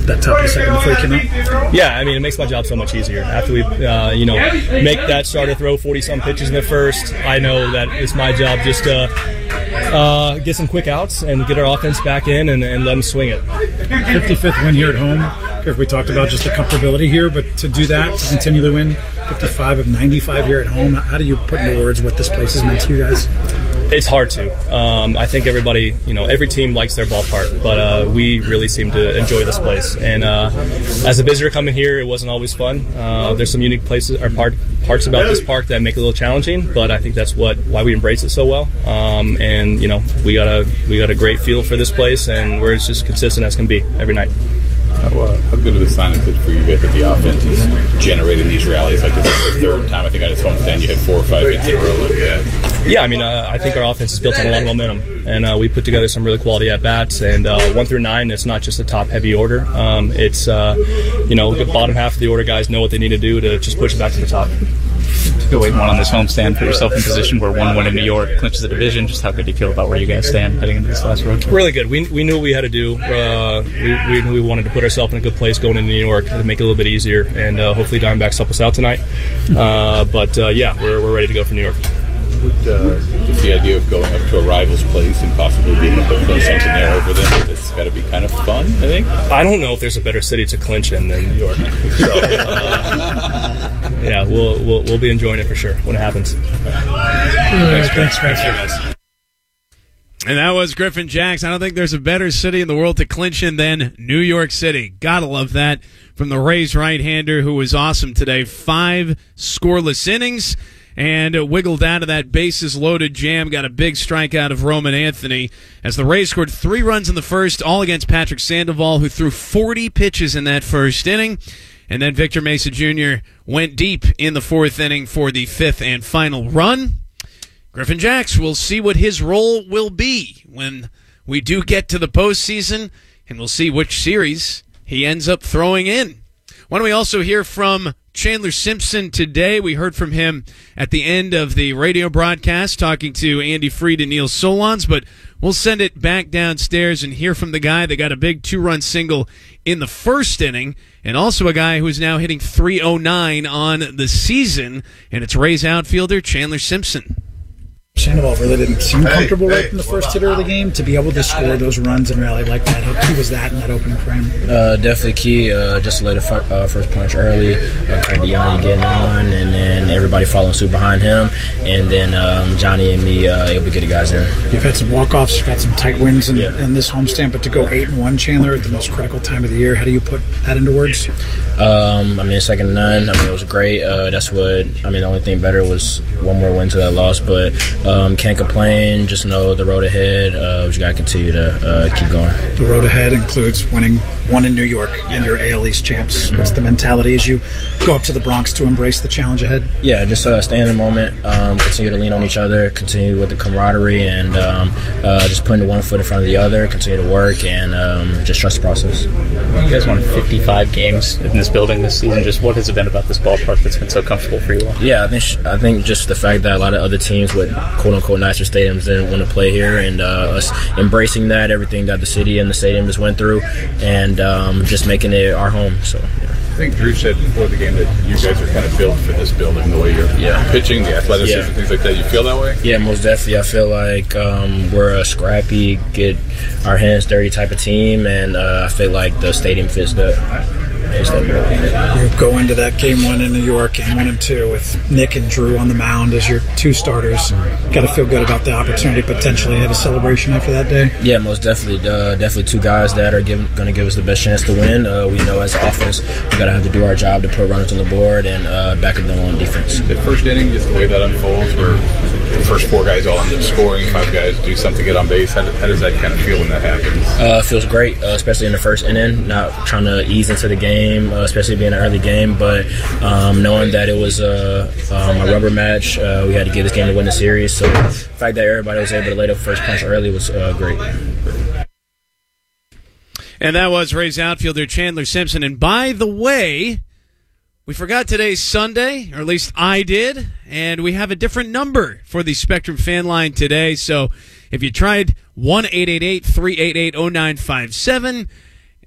that top of the second before you came out? Yeah, I mean, it makes my job so much easier. After we, make that starter throw 40-some pitches in the first, I know that it's my job just to get some quick outs and get our offense back in and let them swing it. 55th win here at home. We talked about just the comfortability here, but to do that, to continually win 55 of 95 here at home, how do you put into words what this place has meant to you guys? It's hard to. I think everybody, every team likes their ballpark, but we really seem to enjoy this place. And as a visitor coming here, it wasn't always fun. There's some unique places or parts about this park that make it a little challenging, but I think that's why we embrace it so well. And we got a great feel for this place, and we're as just consistent as can be every night. How good of a sign is it for you guys that the offense is generating these rallies? Like this is the third time I think on his homestand you had 4 or 5 hits in a row like that. Yeah, I mean, I think our offense is built on a lot of momentum, and we put together some really quality at-bats, and 1 through 9, it's not just a top-heavy order. It's, the bottom half of the order guys know what they need to do to just push it back to the top. To go 8-1 on this homestand, put yourself in position where 1-1 in New York clinches the division. Just how good do you feel about where you guys stand heading into this last road trip? Really good. We knew what we had to do. We knew we wanted to put ourselves in a good place going into New York to make it a little bit easier, and hopefully Diamondbacks help us out tonight. We're ready to go for New York. Just the idea of going up to a rival's place and possibly being able to throw something there over them, it's got to be kind of fun, I think. I don't know if there's a better city to clinch in than New York. So, we'll be enjoying it for sure when it happens. Thanks, guys. And that was Griffin Jax. I don't think there's a better city in the world to clinch in than New York City. Gotta love that from the Rays right-hander, who was awesome today. 5 scoreless innings. And wiggled out of that bases-loaded jam, got a big strikeout of Roman Anthony as the Rays scored 3 runs in the first, all against Patrick Sandoval, who threw 40 pitches in that first inning. And then Victor Mesa Jr. went deep in the 4th inning for the 5th and final run. Griffin Jax, we'll see what his role will be when we do get to the postseason, and we'll see which series he ends up throwing in. Why don't we also hear from Chandler Simpson today? We heard from him at the end of the radio broadcast talking to Andy Freed and Neil Solondz, but we'll send it back downstairs and hear from the guy that got a big 2-run single in the first inning, and also a guy who is now hitting .309 on the season, and it's Rays outfielder Chandler Simpson. Sandoval really didn't seem comfortable right from the first hitter of the game. To be able to score those runs and rally like that, how key was that in that opening frame? Definitely key. Just to lay the first punch early, kind of Yanni getting on, and then everybody following suit behind him, and then Johnny and me able to get the guys in. You've had some walk-offs, you've got some tight wins in this homestand, but to go 8-1, Chandler, at the most critical time of the year, how do you put that into words? Second to none. It was great. That's what, the only thing better was one more win to that loss, but can't complain. Just know the road ahead. We just got to continue to keep going. The road ahead includes winning one in New York and your AL East champs. What's the mentality as you go up to the Bronx to embrace the challenge ahead? Yeah, just stay in the moment, continue to lean on each other, continue with the camaraderie, and just putting one foot in front of the other, continue to work, and just trust the process. You guys won 55 games in this building this season. Just what has it been about this ballpark that's been so comfortable for you all? Yeah, I think just the fact that a lot of other teams with quote-unquote nicer stadiums didn't want to play here, and us embracing that, everything that the city and the stadium just went through, and just making it our home. So, yeah. I think Drew said before the game that you guys are kind of built for this building, the way you're pitching, the athleticism, things like that. You feel that way? Yeah, most definitely. I feel like we're a scrappy, get our hands dirty type of team, and I feel like the stadium fits that. You go into that game 1 in New York, game 1 and 2 with Nick and Drew on the mound as your 2 starters. Got to feel good about the opportunity to potentially have a celebration after that day. Yeah, most definitely. Definitely 2 guys that are going to give us the best chance to win. We know as an offense we got to have to do our job to put runners on the board and back up them on defense. The first inning, just the way that unfolds, where the first 4 guys all end up scoring, 5 guys do something to get on base. How does that kind of feel when that happens? Feels great, especially in the first inning. Not trying to ease into the game, especially being an early game, but knowing that it was a rubber match, we had to get this game to win the series. So the fact that everybody was able to lay the first punch early was great. And that was Rays outfielder Chandler Simpson. And by the way, we forgot today's Sunday, or at least I did, and we have a different number for the Spectrum fan line today. So if you tried 1-888-388-0957,